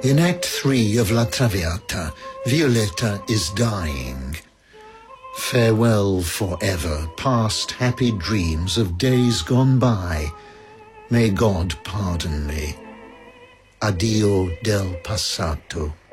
In Act 3 of La Traviata, Violetta is dying. Farewell forever, past happy dreams of days gone by. May God pardon me. Addio del passato.